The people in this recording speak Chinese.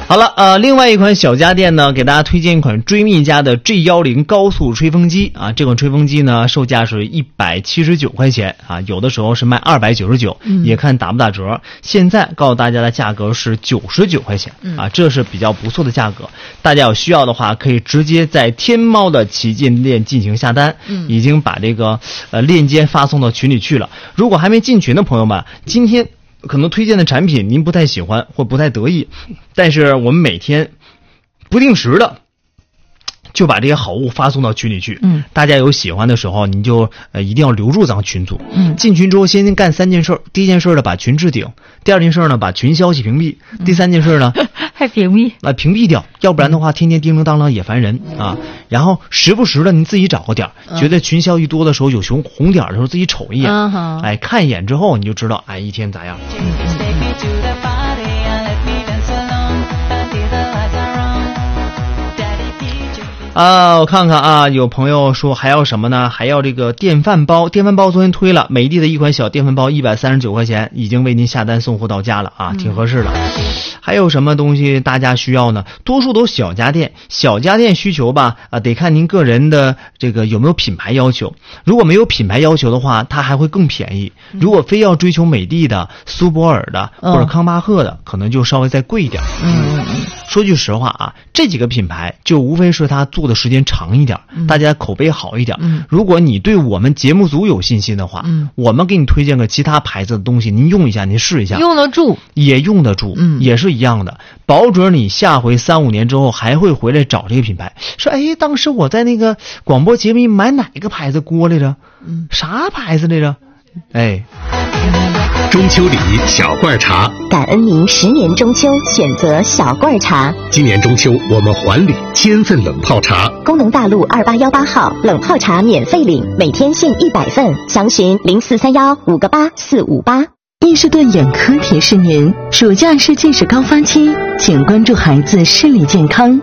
好了，另外一款小家电呢，给大家推荐一款追觅家的 G10 高速吹风机啊。这款吹风机呢，售价是179块钱啊，有的时候是卖299，也看打不打折。现在告诉大家的价格是99块钱啊，这是比较不错的价格。大家有需要的话，可以直接在天猫的旗舰店进行下单。已经把这个链接发送到群里去了。如果还没进群的朋友们，今天可能推荐的产品您不太喜欢或不太得意，但是我们每天不定时的就把这些好物发送到群里去。大家有喜欢的时候，您就一定要留住咱们群组。进群之后先干3件事。第一件事呢，把群置顶；第二件事呢，把群消息屏蔽；第三件事呢， 还屏蔽屏蔽掉，要不然的话天天叮铃当啷也烦人啊。然后时不时的你自己找个点，觉得群消息多的时候有红点的时候，自己瞅一眼，看一眼之后你就知道一天咋样。我看看啊，有朋友说还要什么呢？还要这个电饭煲。电饭煲昨天推了，美的的一款小电饭煲139块钱，已经为您下单送货到家了啊，挺合适的。还有什么东西大家需要呢？多数都是小家电。小家电需求吧，得看您个人的这个有没有品牌要求。如果没有品牌要求的话，它还会更便宜。如果非要追求美的的、苏泊尔的或者康巴赫的，可能就稍微再贵一点。说句实话啊，这几个品牌就无非是它做的时间长一点，大家口碑好一点。如果你对我们节目组有信心的话，我们给你推荐个其他牌子的东西，您用一下，您试一下， 用得住， 也用得住，也是一样的，保准你下回3-5年之后还会回来找这个品牌，说当时我在那个广播节目里买哪个牌子锅来着？啥牌子来着？ 中秋礼小罐茶， 感恩您10年中秋选择小罐茶。 今年中秋我们还礼1000份冷泡茶。 功能大路2818号冷泡茶免费领，每天限100份，详询0431-58458。 伊士顿眼科提示您，暑假是近视高发期，请关注孩子视力健康。